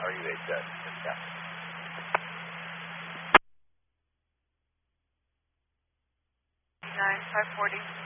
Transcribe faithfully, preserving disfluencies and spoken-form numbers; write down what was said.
R U H S. Yeah. nine five forty.